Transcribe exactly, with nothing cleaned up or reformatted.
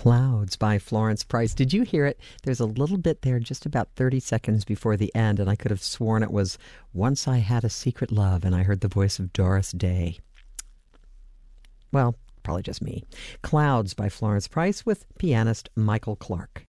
Clouds by Florence Price. Did you hear it? There's a little bit there just about thirty seconds before the end, and I could have sworn it was Once I Had a Secret Love, and I heard the voice of Doris Day. Well, probably just me. Clouds by Florence Price with pianist Michael Clark.